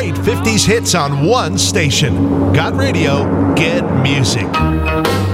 great 50s hits on one station. Got Radio, get music.